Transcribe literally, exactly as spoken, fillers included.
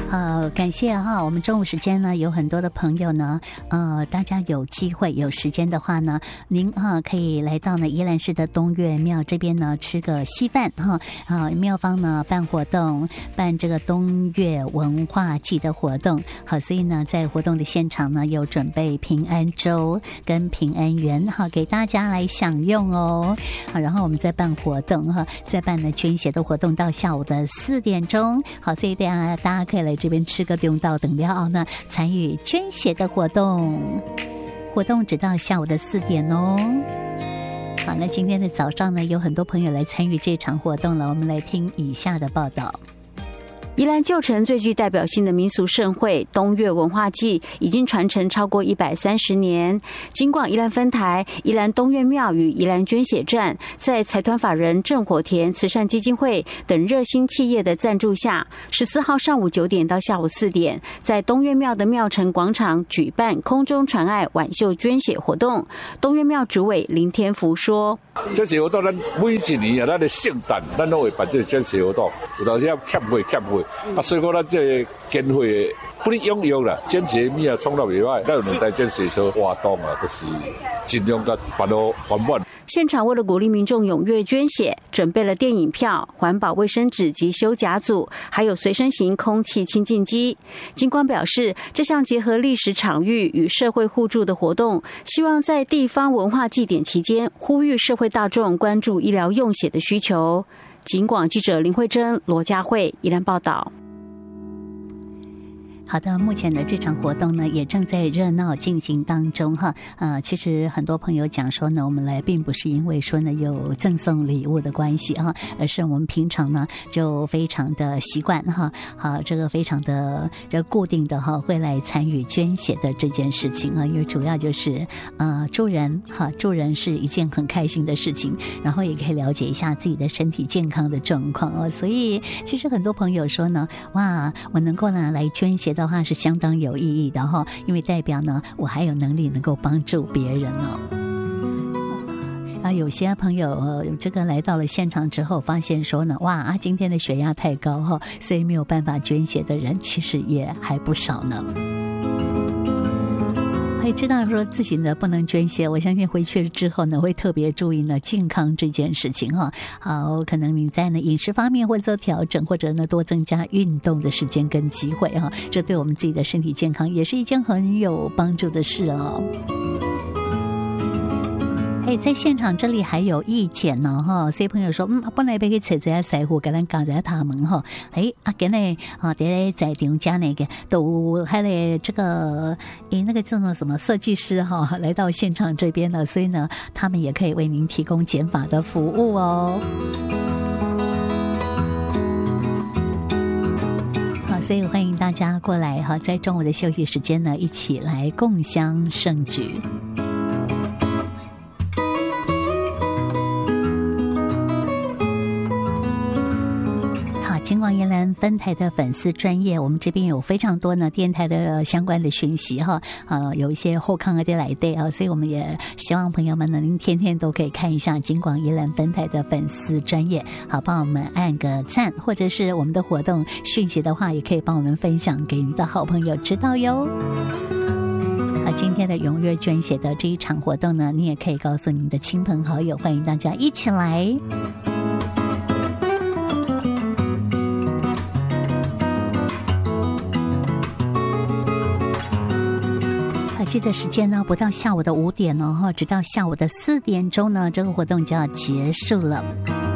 好，感谢哈，我们中午时间呢有很多的朋友呢，呃，大家有机会有时间的话呢，您哈可以来到呢宜兰市的东岳庙这边呢吃个稀饭哈啊，庙方呢办活动，办这个东岳文化季的活动，好，所以呢在活动的现场呢有准备平安粥跟平安圆哈给大家来享用哦，好，然后我们再办活动哈，再办呢捐血的活动到下午的四点钟，好，所以大家大家可以来这边吃个中到等料呢，参与捐血的活动，活动直到下午的四点哦。好，那今天的早上呢，有很多朋友来参与这场活动了，我们来听以下的报道。 宜兰旧城最具代表性的民俗盛会东岳文化祭已经传承超过一百三十年。金广宜兰分台、宜兰东岳庙与宜兰捐血站，在财团法人正火田慈善基金会等热心企业的赞助下，十四号上午九点到下午四点，在东岳庙的庙城广场举办空中传爱挽袖捐血活动。东岳庙主委林天福说：“ 这些活动咱每一年啊，咱的圣诞咱都会办这捐血活动，有当时要欠会欠会。啊，所以讲咱这个捐血不能踊跃啦，捐血米啊创到袂歹，咱有两台捐血车活动啊，就是尽量甲办到完满。” 现场为了鼓励民众踊跃捐血，准备了电影票、环保卫生纸及修甲组，还有随身型空气清净机。金光表示，这项结合历史场域与社会互助的活动，希望在地方文化祭典期间，呼吁社会大众关注医疗用血的需求。金广记者林慧珍、罗佳慧宜兰报道。 好的，目前的这场活动呢，也正在热闹进行当中哈。呃，其实很多朋友讲说呢，我们来并不是因为说呢有赠送礼物的关系哈，而是我们平常呢就非常的习惯哈，好，这个非常的这固定的哈，会来参与捐血的这件事情啊，因为主要就是呃助人哈，助人是一件很开心的事情，然后也可以了解一下自己的身体健康的状况哦。所以其实很多朋友说呢，哇，我能够呢来捐血的话是相当有意义的哈，因为代表呢我还有能力能够帮助别人哦。啊，有些朋友、呃、这个来到了现场之后，发现说呢，哇啊，今天的血压太高哈，所以没有办法捐血的人，其实也还不少呢。会知道说自己呢不能捐血，我相信回去之后呢会特别注意呢健康这件事情哈。好，可能你在呢饮食方面会做调整，或者呢多增加运动的时间跟机会哈，这对我们自己的身体健康也是一件很有帮助的事哦。哎，在现场这里还有意见呢哈，所以朋友说，嗯，本来要去找这些师傅，给咱教一下他们哈。哎，啊，今日啊，在在场家那个都还来这个，哎，那个叫做什么设计师哈，来到现场这边了，所以呢，他们也可以为您提供减法的服务哦。好，所以欢迎大家过来哈，在中午的休息时间呢，一起来共襄盛举。金广宜兰分台的粉丝专页，我们这边有非常多呢电台的相关的讯息哈，呃，有一些后康的来的啊，所以我们也希望朋友们呢，您天天都可以看一下金广宜兰分台的粉丝专页，好，帮我们按个赞，或者是我们的活动讯息的话，也可以帮我们分享给你的好朋友知道哟。好，今天的踊跃捐血的这一场活动呢，你也可以告诉你的亲朋好友，欢迎大家一起来。记得时间呢，不到下午的五点哦，直到下午的四点钟呢，这个活动就要结束了。